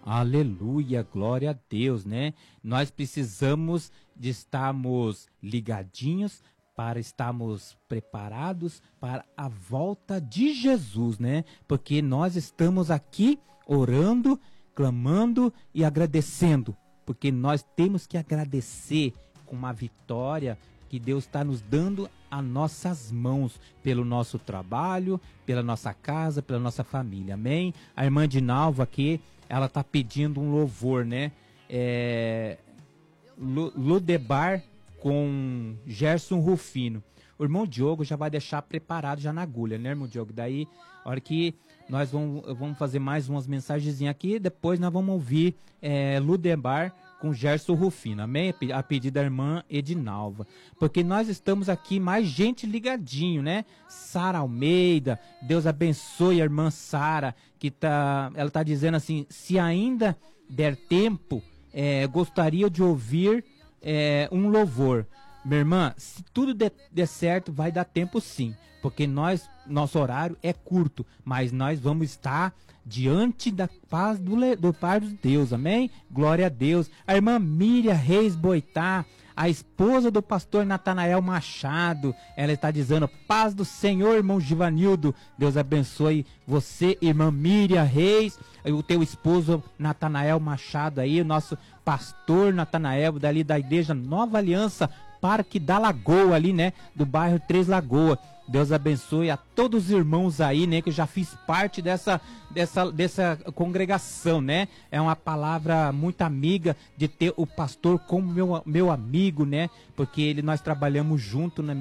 Aleluia, glória a Deus, né? Nós precisamos de estarmos ligadinhos para estarmos preparados para a volta de Jesus, né? Porque nós estamos aqui orando, clamando e agradecendo, porque nós temos que agradecer com uma vitória que Deus está nos dando a nossas mãos, pelo nosso trabalho, pela nossa casa, pela nossa família, amém? A irmã Dinalva aqui, ela está pedindo um louvor, né? Ludebar com Gerson Rufino. O irmão Diogo já vai deixar preparado já na agulha, né, irmão Diogo? Daí, a hora que nós vamos fazer mais umas mensagenzinhas aqui, depois nós vamos ouvir Ludebar com Gerson Rufino, amém? A pedido da irmã Edinalva, porque nós estamos aqui, mais gente ligadinho, né? Sara Almeida, Deus abençoe a irmã Sara, ela tá dizendo assim, se ainda der tempo, gostaria de ouvir um louvor. Minha irmã, se tudo der certo, vai dar tempo sim, porque nosso horário é curto, mas nós vamos estar diante da paz do Pai de Deus, amém? Glória a Deus. A irmã Miriam Reis Boitá, a esposa do pastor Natanael Machado, ela está dizendo, paz do Senhor, irmão Givanildo, Deus abençoe você, irmã Miriam Reis, o teu esposo Natanael Machado aí, o nosso pastor Natanael, dali da igreja Nova Aliança, Parque da Lagoa ali, né, do bairro Três Lagoas. Deus abençoe a todos os irmãos aí, né, que eu já fiz parte dessa congregação, né? É uma palavra muito amiga de ter o pastor como meu amigo, né? Porque nós trabalhamos junto no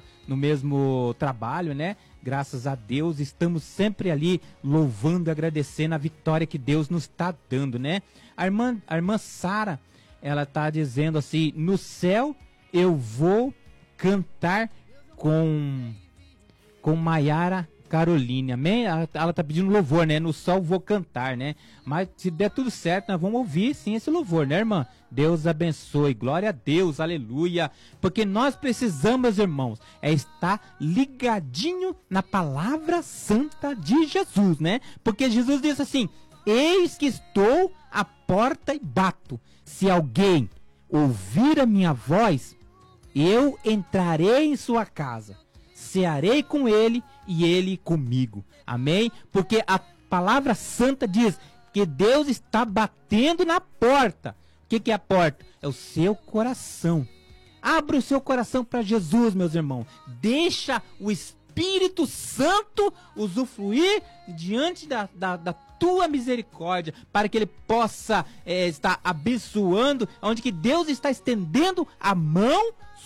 mesmo trabalho, né? Graças a Deus, estamos sempre ali louvando, agradecendo a vitória que Deus nos está dando, né? A irmã Sara, ela está dizendo assim, no céu eu vou cantar com Maiara Caroline, amém? Ela tá pedindo louvor, né? No sol vou cantar, né? Mas se der tudo certo, nós vamos ouvir sim esse louvor, né, irmã? Deus abençoe, glória a Deus, aleluia. Porque nós precisamos, irmãos, estar ligadinho na palavra santa de Jesus, né? Porque Jesus disse assim, eis que estou à porta e bato. Se alguém ouvir a minha voz, eu entrarei em sua casa, cearei com ele e ele comigo, amém? Porque a palavra santa diz que Deus está batendo na porta. O que é a porta? É o seu coração. Abra o seu coração para Jesus, meus irmãos. Deixa o Espírito Santo usufruir diante da tua misericórdia, para que ele possa estar abençoando, onde que Deus está estendendo a mão